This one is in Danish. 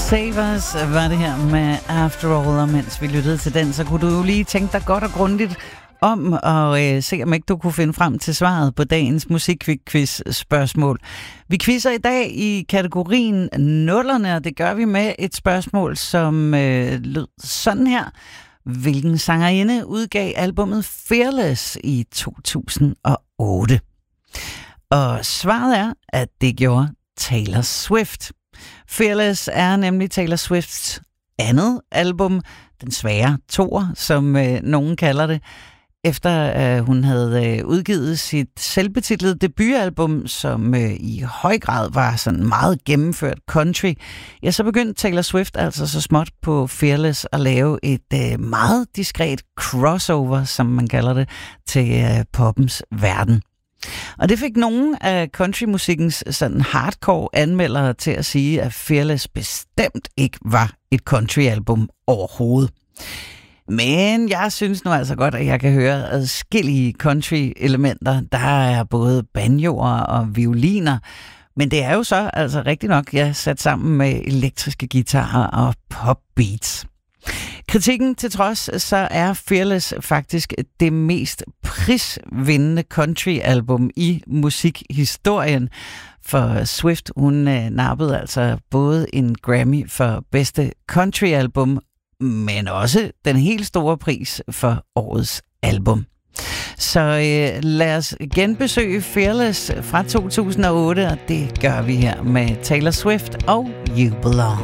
Save Us var det her med After All, og mens vi lyttede til den, så kunne du jo lige tænke dig godt og grundigt om og se, om ikke du kunne finde frem til svaret på dagens musikquiz-spørgsmål. Vi quizzer i dag i kategorien nullerne, og det gør vi med et spørgsmål, som lød sådan her. Hvilken sangerinde udgav albumet Fearless i 2008? Og svaret er, at det gjorde Taylor Swift. Fearless er nemlig Taylor Swifts andet album, den svære toer, som nogen kalder det. Efter hun havde udgivet sit selvbetitlede debutalbum, som i høj grad var sådan meget gennemført country, ja, så begyndte Taylor Swift altså så småt på Fearless at lave et meget diskret crossover, som man kalder det, til poppens verden. Og det fik nogle af countrymusikkens sådan hardcore anmeldere til at sige, at Fearless bestemt ikke var et countryalbum overhovedet. Men jeg synes nu altså godt, at jeg kan høre adskillige country-elementer. Der er både banjoer og violiner, men det er jo så altså rigtig nok sat sammen med elektriske guitarer og popbeats. Kritikken til trods, så er Fearless faktisk det mest prisvindende countryalbum i musikhistorien. For Swift, hun nappede altså både en Grammy for bedste countryalbum, men også den helt store pris for årets album. Så lad os genbesøge Fearless fra 2008, og det gør vi her med Taylor Swift og You Belong.